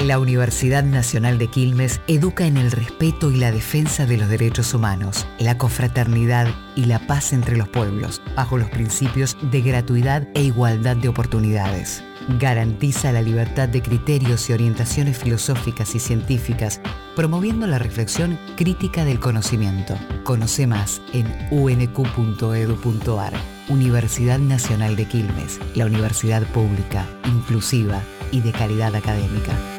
La Universidad Nacional de Quilmes educa en el respeto y la defensa de los derechos humanos, la confraternidad y la paz entre los pueblos, bajo los principios de gratuidad e igualdad de oportunidades. Garantiza la libertad de criterios y orientaciones filosóficas y científicas, promoviendo la reflexión crítica del conocimiento. Conoce más en unq.edu.ar. Universidad Nacional de Quilmes, la universidad pública, inclusiva y de calidad académica.